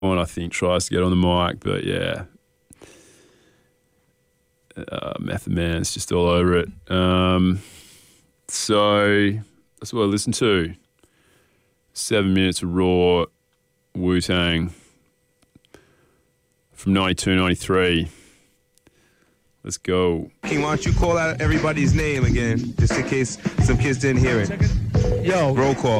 one, I think, tries to get on the mic, but yeah. Method Man's just all over it. So that's what I listened to. 7 minutes of raw Wu-Tang from 92, 93. Let's go. King, why don't you call out everybody's name again, just in case some kids didn't hear it. Yo. Roll call.